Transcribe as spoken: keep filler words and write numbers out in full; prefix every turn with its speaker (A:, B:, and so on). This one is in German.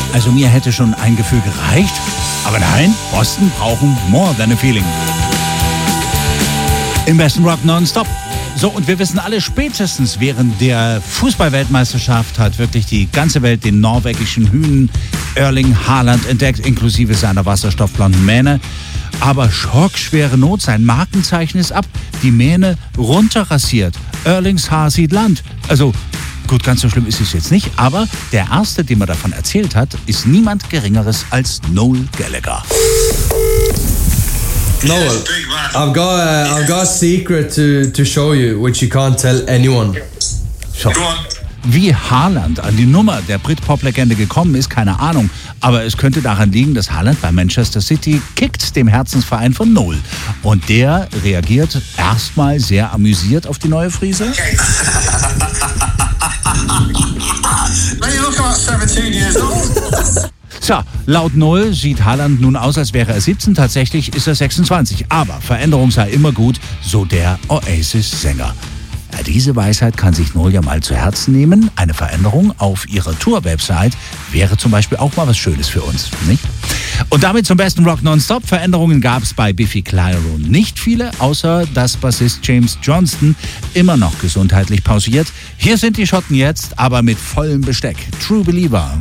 A: Also mir hätte schon ein Gefühl gereicht. Aber nein, Boston brauchen more than a feeling. Im besten Rock nonstop. So, und wir wissen alle, spätestens während der Fußball-Weltmeisterschaft hat wirklich die ganze Welt den norwegischen Hünen Erling Haaland entdeckt, inklusive seiner wasserstoffblonden Mähne. Aber schockschwere Not, sein Markenzeichen ist ab, die Mähne runterrasiert. Erlings Haar sieht Land. Also, gut, ganz so schlimm ist es jetzt nicht, aber der Erste, dem er davon erzählt hat, ist niemand Geringeres als Noel Gallagher.
B: Noel, I've got a, I've got a secret to, to show you, which you can't tell anyone.
A: Schau. Wie Haaland an die Nummer der Brit-Pop-Legende gekommen ist, keine Ahnung. Aber es könnte daran liegen, dass Haaland bei Manchester City kickt, dem Herzensverein von Noel. Und der reagiert erstmal sehr amüsiert auf die neue Frise.
C: Okay. You look like seventeen years old.
A: So, laut Noel sieht Haaland nun aus, als wäre er siebzehn. Tatsächlich ist er sechsundzwanzig. Aber Veränderung sei immer gut, so der Oasis-Sänger. Ja, diese Weisheit kann sich Noel ja mal zu Herzen nehmen. Eine Veränderung auf ihrer Tour-Website wäre zum Beispiel auch mal was Schönes für uns, nicht? Und damit zum besten Rock Nonstop. Veränderungen gab es bei Biffy Clyro nicht viele, außer dass Bassist James Johnston immer noch gesundheitlich pausiert. Hier sind die Schotten jetzt, aber mit vollem Besteck. True Believer.